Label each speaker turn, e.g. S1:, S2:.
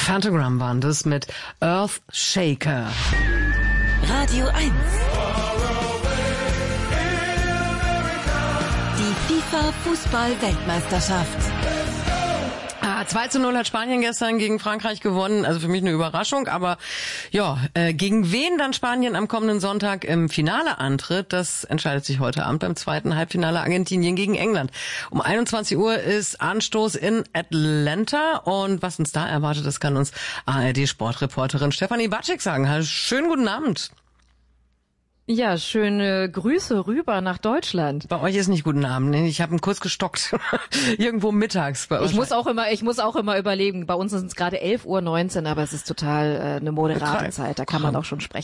S1: Phantogram waren das mit Earthshaker.
S2: Radio 1. Die FIFA-Fußball-Weltmeisterschaft.
S1: 2:0 hat Spanien gestern gegen Frankreich gewonnen. Also für mich eine Überraschung. Aber ja, gegen wen dann Spanien am kommenden Sonntag im Finale antritt, das entscheidet sich heute Abend beim zweiten Halbfinale Argentinien gegen England. Um 21 Uhr ist Anstoß in Atlanta. Und was uns da erwartet, das kann uns ARD-Sportreporterin Stefanie Batschik sagen. Schönen guten Abend.
S3: Ja, schöne Grüße rüber nach Deutschland.
S1: Bei euch ist nicht guten Abend. Ich habe ihn kurz gestockt. Irgendwo mittags bei euch.
S3: Ich muss auch immer überlegen. Bei uns sind es gerade 11:19 Uhr, aber es ist total eine moderate Zeit. Da kann man auch schon sprechen.